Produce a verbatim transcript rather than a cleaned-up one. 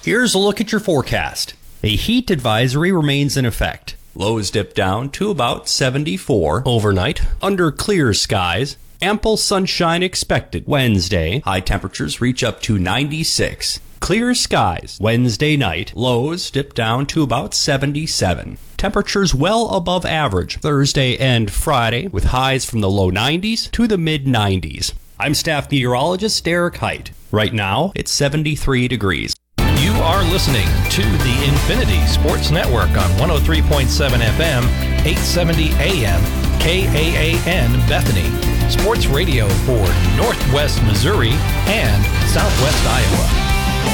Here's a look at your forecast. A heat advisory remains in effect. Lows dip down to about seventy-four overnight under clear skies. Ample sunshine expected Wednesday. High temperatures reach up to ninety-six. Clear skies Wednesday night. Lows dip down to about seventy-seven. Temperatures well above average Thursday and Friday, with highs from the low nineties to the mid nineties. I'm staff meteorologist Derek Height. Right now, it's seventy-three degrees. You are listening to the Infinity Sports Network on one oh three point seven F M, eight seventy A M, K A A N Bethany. Sports radio for Northwest Missouri and Southwest Iowa.